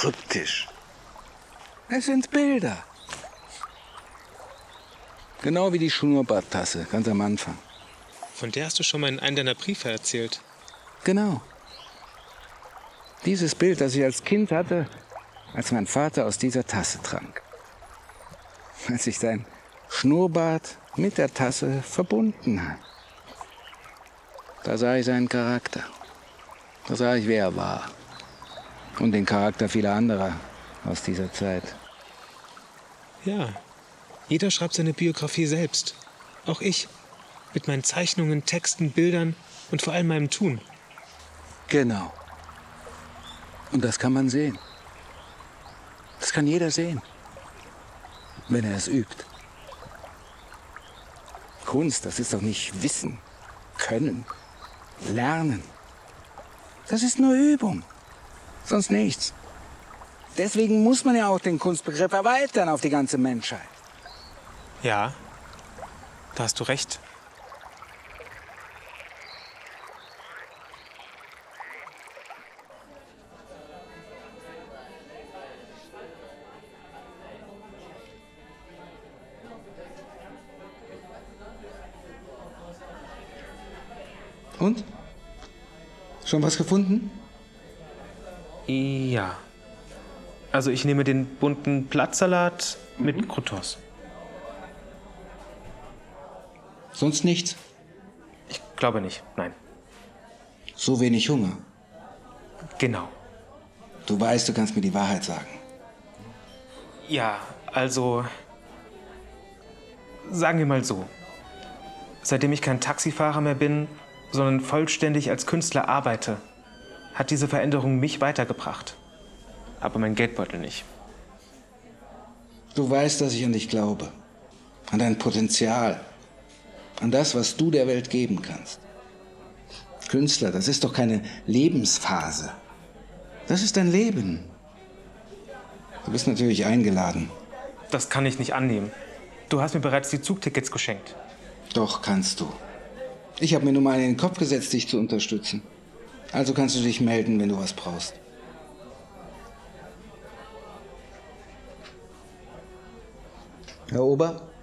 kryptisch. Es sind Bilder. Genau wie die Schnurrbarttasse, ganz am Anfang. Von der hast du schon mal in einem deiner Briefe erzählt. Genau. Dieses Bild, das ich als Kind hatte, als mein Vater aus dieser Tasse trank. Als sich sein Schnurrbart mit der Tasse verbunden hat. Da sah ich seinen Charakter. Da sah ich, wer er war. Und den Charakter vieler anderer aus dieser Zeit. Ja, jeder schreibt seine Biografie selbst. Auch ich. Mit meinen Zeichnungen, Texten, Bildern und vor allem meinem Tun. Genau. Und das kann man sehen. Das kann jeder sehen, wenn er es übt. Kunst, das ist doch nicht Wissen, Können, Lernen. Das ist nur Übung, sonst nichts. Deswegen muss man ja auch den Kunstbegriff erweitern auf die ganze Menschheit. Ja, da hast du recht. Und? Schon was gefunden? Ja. Also ich nehme den bunten Blattsalat mit Croutons. Sonst nichts? Ich glaube nicht, nein. So wenig Hunger. Genau. Du weißt, du kannst mir die Wahrheit sagen. Ja, also sagen wir mal so. Seitdem ich kein Taxifahrer mehr bin, sondern vollständig als Künstler arbeite, hat diese Veränderung mich weitergebracht. Aber mein Geldbeutel nicht. Du weißt, dass ich an dich glaube. An dein Potenzial. An das, was du der Welt geben kannst. Künstler, das ist doch keine Lebensphase. Das ist dein Leben. Du bist natürlich eingeladen. Das kann ich nicht annehmen. Du hast mir bereits die Zugtickets geschenkt. Doch, kannst du. Ich habe mir nur mal in den Kopf gesetzt, dich zu unterstützen. Also kannst du dich melden, wenn du was brauchst. Herr Ober?